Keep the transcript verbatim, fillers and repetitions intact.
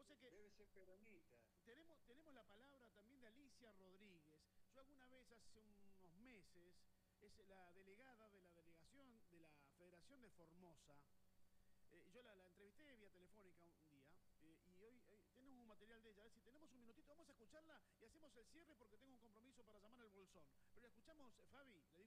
sé que Debe ser peronista. tenemos, tenemos la palabra también de Alicia Rodríguez. Yo alguna vez, hace unos meses, es la delegada de la delegación de la Federación de Formosa. Eh, yo la, la entrevisté vía telefónica un día eh, y hoy eh, tenemos un material de ella. A ver si tenemos un minutito, vamos a escucharla y hacemos el cierre porque tengo un compromiso para llamar al Bolsón. Pero la escuchamos, eh, Fabi, la